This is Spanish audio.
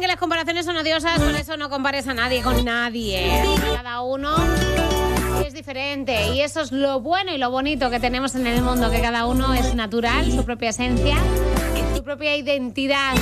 que las comparaciones son odiosas, por eso no compares a nadie con nadie. Cada uno es diferente y eso es lo bueno y lo bonito que tenemos en el mundo, que cada uno es natural, su propia esencia, su propia identidad.